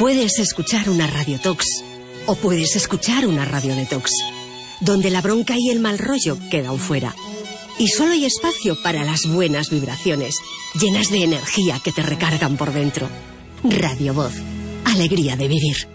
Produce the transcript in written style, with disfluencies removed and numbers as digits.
Puedes escuchar una radiotox o puedes escuchar una radio detox, donde la bronca y el mal rollo quedan fuera. Y solo hay espacio para las buenas vibraciones, llenas de energía que te recargan por dentro. Radio Voz. Alegría de vivir.